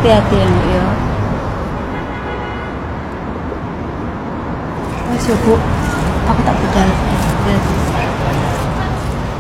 Hati-hati ya, Mbak ya. Wes yo, Bu. Aku tak